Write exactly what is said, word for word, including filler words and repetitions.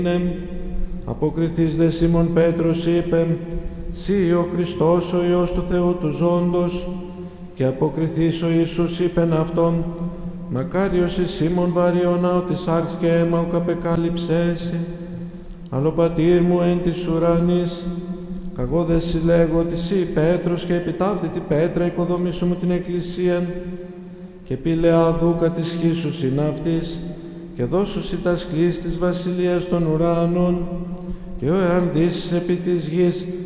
Αποκριθείς δε Σίμων Πέτρος είπε, «Σύ ο Χριστός ο Υιός του Θεού του ζώντος». Και αποκριθείς ο Ιησούς είπεν αυτόν, «Μακάριος εις Σίμων βαριώνα ότι σάρξ και αίμα ουκ απεκάλυψέσι, αλλά πατήρ μου εν της ουρανής, καγώ δε σοι λέγω ότι σύ Πέτρος και επί ταύτη τη πέτρα οικοδομήσου μου την εκκλησίαν, και πήλαια δούκα της χύσου συναυτής, και δώσουσι τας κλίς της βασιλείας των ουράνων, και ο εάν δύσεις επί της γης